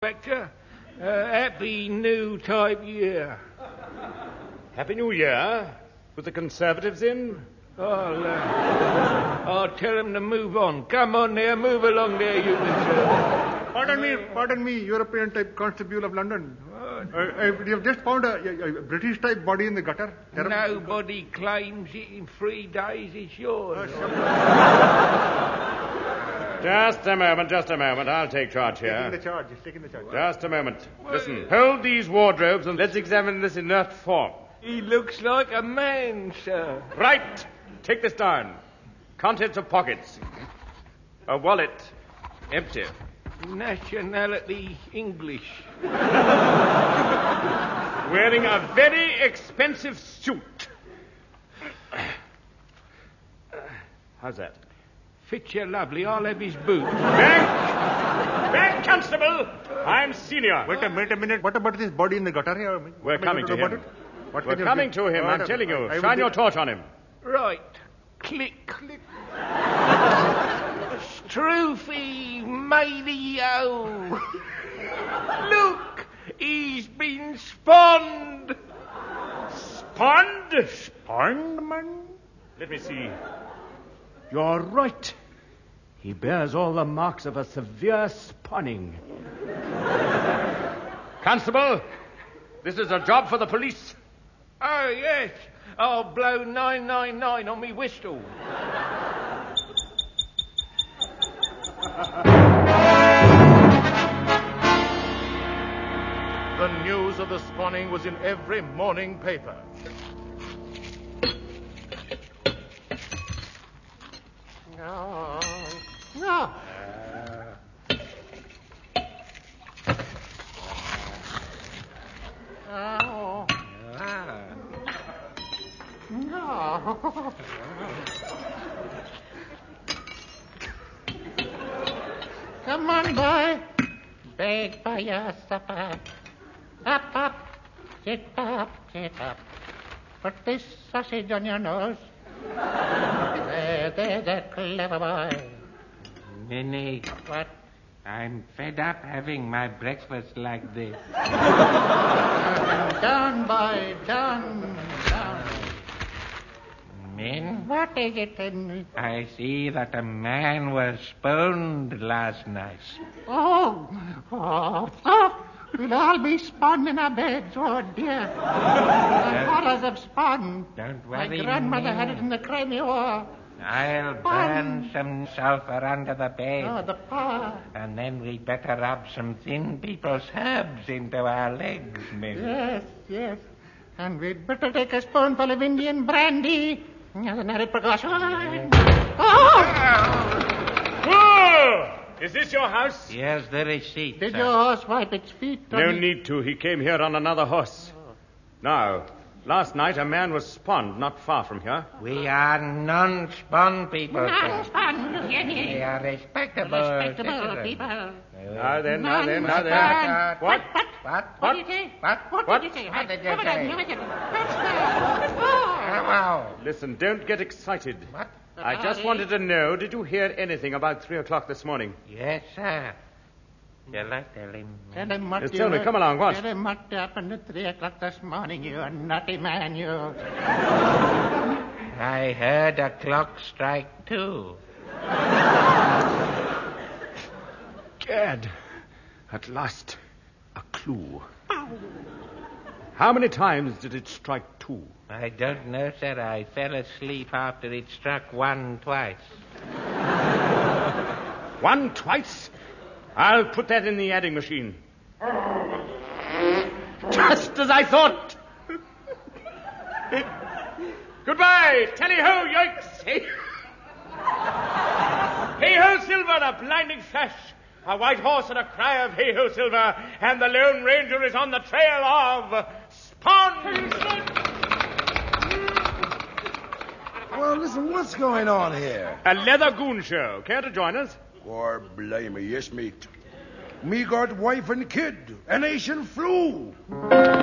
Inspector. Happy New Type Year. Happy New Year? With the Conservatives in? I'll tell them to move on. Come on there, move along there, you Conservatives. Pardon me, European type Constable of London. You have just found a British type body in the gutter. Nobody claims it in 3 days. It's yours. Just a moment. I'll take charge here. He's taking the charge. Just a moment. Listen, hold these wardrobes and let's examine this inert form. He looks like a man, sir. Right. Take this down. Contents of pockets. A wallet. Empty. Nationality English. Wearing a very expensive suit. How's that? Fits you lovely. I'll have his boots. Back, Constable! I'm senior. Wait a minute. What about this body in the gutter here? We're coming to him. We're coming to him, I'm telling you. Shine your torch on him. Right. Click. Stroophy matey-o. Look, he's been spawned. Spawned? Spawned, man? Let me see. You're right. He bears all the marks of a severe spawning. Constable, this is a job for the police. Oh, yes. I'll blow 999 on me whistle. The news of the spawning was in every morning paper. No. Come on, boy. Beg for your supper. Up. Sit up. Put this sausage on your nose. There's a clever boy. Minnie. What? I'm fed up having my breakfast like this. Down, boy, down. Min? What is it, Henry? I see that a man was spawned last night. Oh. We'll all be spawned in our beds. Oh, dear. The horrors of spawn. Don't My worry, grandmother had Min. it in the Crimea War. I'll burn some sulfur under the bed. Oh, the power. And then we'd better rub some thin people's herbs into our legs, Min. Yes. And we'd better take a spoonful of Indian brandy as an added precaution. Oh! Whoa! Is this your house? Here's the receipt, Did sir. your horse wipe its feet? No need to. He came here on another horse. Now, last night a man was spawned not far from here. We are non-spawn people, sir. Non-spawn. We are respectable Respectable citizens. people. Now then. Non-spawn. What? What did you say? What did you say? What did you Over say? there. Oh. Wow. Listen, don't get excited. What? I just wanted to know, did you hear anything about 3 o'clock this morning? Yes, sir. Shall I tell him? Tell him what Yes, you tell me, come along, what? Tell him what happened at 3 o'clock this morning, you naughty man, you. I heard a clock strike 2. Gad, at last, a clue. How many times did it strike 2? I don't know, sir. I fell asleep after it struck 1 twice. 1 twice? I'll put that in the adding machine. Just as I thought. Goodbye. Tally-ho, yoicks. Hey-ho, Silver, a blinding flash. A white horse and a cry of hey-ho, Silver. And the Lone Ranger is on the trail of Spawn. Well, listen, what's going on here? A leather goon show. Care to join us? Or blame me, yes, mate. Me got wife and kid, an Asian flu.